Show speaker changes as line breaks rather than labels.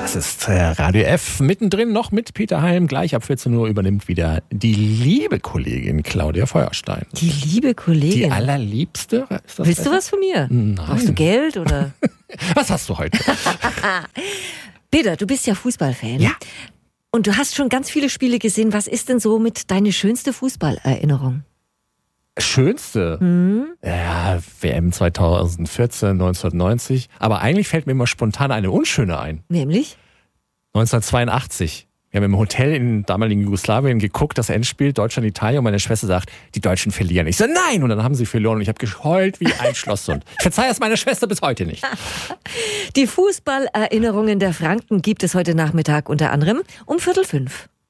Das ist Radio F. Mittendrin noch mit Peter Heim. Gleich ab 14 Uhr übernimmt wieder die liebe Kollegin Claudia Feuerstein.
Die liebe Kollegin?
Die allerliebste?
Ist das Willst du was von mir?
Nein.
Brauchst du Geld oder?
Was hast du heute?
Peter, du bist ja Fußballfan.
Ja.
Und du hast schon ganz viele Spiele gesehen. Was ist denn so mit deine schönste Fußballerinnerung?
Schönste? Ja, WM 2014, 1990. Aber eigentlich fällt mir immer spontan eine unschöne ein.
Nämlich?
1982. Wir haben im Hotel in damaligen Jugoslawien geguckt, das Endspiel Deutschland-Italien, und meine Schwester sagt, die Deutschen verlieren. Ich so, nein! Und dann haben sie verloren und ich habe geheult wie ein Schlosshund. Ich verzeihe es meiner Schwester bis heute nicht.
Die Fußballerinnerungen der Franken gibt es heute Nachmittag unter anderem um 4:45.